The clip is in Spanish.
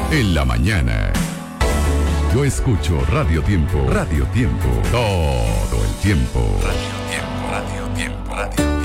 en la mañana. Yo escucho Radio Tiempo. Radio Tiempo. Todo el tiempo. Radio Tiempo. Radio Tiempo. Radio.